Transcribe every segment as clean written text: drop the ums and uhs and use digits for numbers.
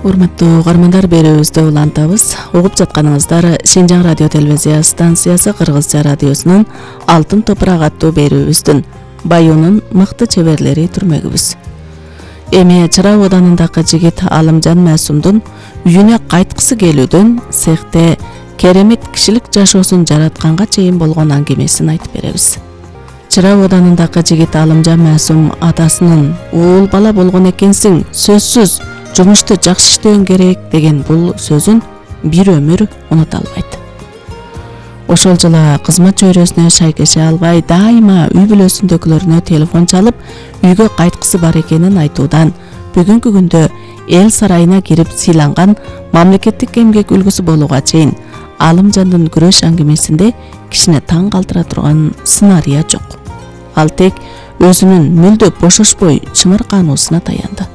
Урматтуу угармандар, берүүбүздү улантабыз. Угуп жатканыңыздар Шинжаң радио телевизия станциясы Кыргызча радиосунун Алтын топурак аттуу берүүбүздүн Баюнун мыкты чеберлери түрмөгүбүз. Эми Чыра оданындагы жигит Алымжан Масумдун үйүнө кайткысы келүүдөн цехте керемет кишилик жашоосун жаратканга чейин болгон аңгемесин айтып беребиз. Чыра оданындагы жигит Алымжан Масум атасынын "Уул бала болгон экенсиң, сөзсүз жумушту жакшы иштөөң керек" деген бул сөзүн бир өмүр унута албайт. Ошол жылы кызмат чөйрөсүнө шайкеше албай, дайыма үй бүлөсүндөгүлөрүнө телефон чалып, үйгө кайткысы бар экенин айтуудан бүгүнкү күндө эл сарайына кирип сыйланган мамлекеттик эмгек үлгүсү болууга чейин Алымжандын күрөш аңгемесинде кишини таң калтыра турган сценария жок. Ал тек өзүнүн мүлдө бошошпой чымыркануусуна таянды.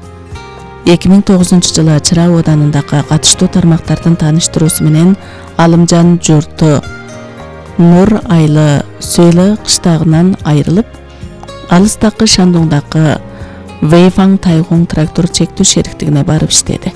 2009 жылы Чыра оданындагы катыштуу тармактардын тааныштыруусу менен Алымжан журту Нур Айлы Сөйлө кыштагынан айрылып, алыстагы Шандоңдагы Вэйфаң Тайгоң трактор чектүү шериктигине барып иштеди.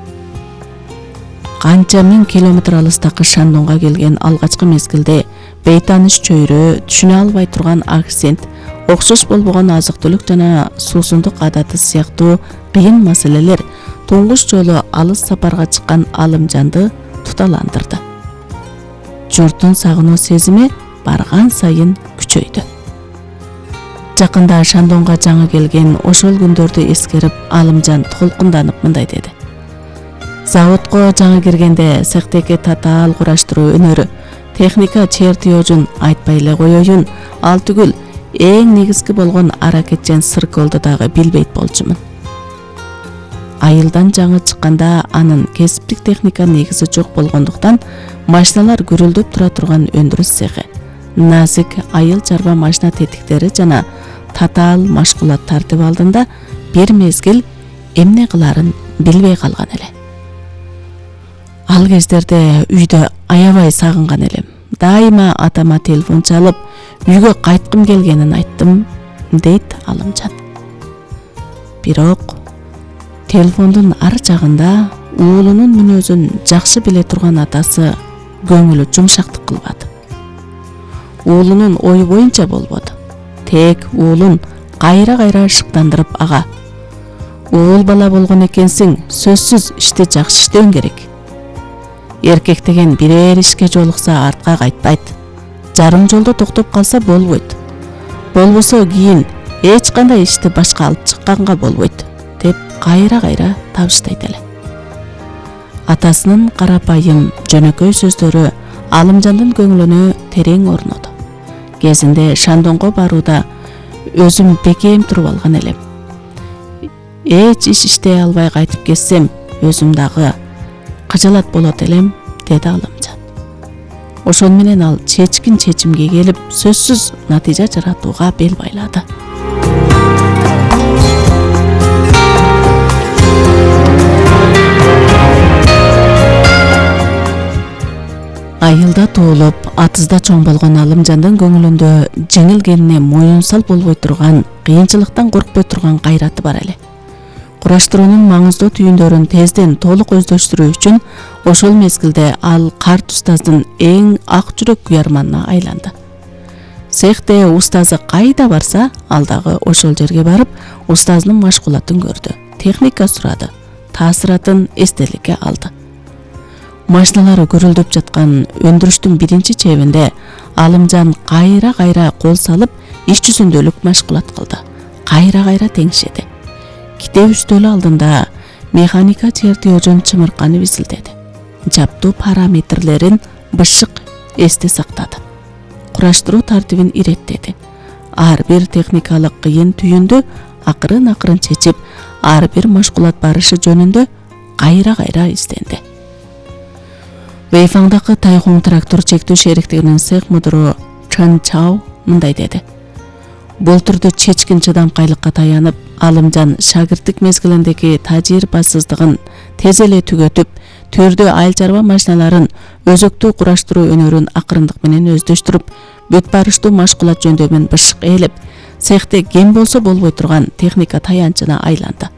Канча миң километр алыстагы Шандоңго келген алгачкы мезгилде бейтааныш чөйрө, түшүнө албай турган акцент, окшош болбогон азык-түлүк жана суусундук адаты сыяктуу кыйын маселелер туңгуш жолу алыс сапарга чыккан Алымжанды туталандырды. Журттун сагынуу сезими барган сайын күчөйдү. Жакында Шандоңго жаңы келген ошол күндөрдү эскерип, Алымжан толкунданып мындай деди: "Заводко жаңы киргенде цехтеги татаал кураштыруу өнөрү, техника чертежин айтпай эле коеюн, ал түгүл эң негизги болгон аракетчен сырколду дагы билбейт болчумун. Айылдан жаңы чыкканда анын кесиптик техника негизи жок болгондуктан машиналар гүрүлдөп тура турган өндүрүш цехи, назик айыл чарба машина тетиктери жана татаал машкулат тартип алдында бир мезгил эмне кыларын билбей калган эле. Ал кездерде үйдө аябай сагынган элем. Дайыма атама телефон чалып, үйгө кайткым келгенин айттым", дейт Алымжан. Бирок телефондун ар жагында уулунун мүнөзүн жакшы биле турган атасы көңүлү жумшактык кылбады. Уулунун ою боюнча болбоду. Тек уулун кайра шыктандырып, "Ага, уул бала болгон экенсиң, сөзсүз ишти жакшы иштөөң керек. Эркек деген бирээр ишке жолукса артка кайтпайт. Жарым жолдо токтоп калса болбойт. Болбосо кийин эч кандай ишти башка алып чыкканга болбойт", деп кайра табыштайт эле. Атасынын карапайым, жөнөкөй сөздөрү Алымжандын көңүлүнө терең орноду. Кезинде Шандоңго барууда өзүм бекем туруп алган элем. Эч иш иштей албай кайтып кетсем, өзүм дагы кыжалат болот элем, деди Алымжан. Ошол менен ал чечкин чечимге келип, сөзсүз натыйжа жаратууга бел байлады. Айылда туулуп, атызда чоң болгон Алымжандын көңүлүндө жеңилгенине моюн сал болбой турган, кыйынчылыктан коркпой турган кайраты бар эле. Кураштыруунун маңыздуу түйүндөрүн тезден толук өздөштүрүү үчүн ошол мезгилде ал карт устаздын эң ак жүрөк куярманына айланды. Цехте устазы кайда барса, ал дагы ошол жерге барып, устазынын машкулатын көрдү, техника сурады, таасыратын эстеликке алды. Машиналары гүрүлдөп жаткан өндүрүштүн биринчи чебинде Алымжан кайра кол салып, иш жүзүндөлүк машкулат кылды. Кайра теңшеди. Китеп үстөлү алдында механика чертежин чымырканып изилдеди. Жаптуу параметрлерин бышык эсте сактады. Кураштыруу тартибин иреттеди. Ар бир техникалык кыйын түйүндү акырын чечип, ар бир машкулат барышы жөнүндө кайра изденди. Вэйфаңдагы Тайгоң трактор чектүү шериктигинин цех мудуру Чан Чао мындай деди: "Бул түрдө чечкин чыдамкайлыкка таянып, Алымжан шагирттик мезгилиндеги тажрыйбасыздыгын тез эле түгөтүп, түрдө айыл чарба машиналарын өзөктүү кураштыруу өнөрүн акырындык менен өздөштүрүп, бүт барыштуу машкулат жөндөмүн бышык ээлеп, цехте кем болсо болбой турган техника таянчына айланды.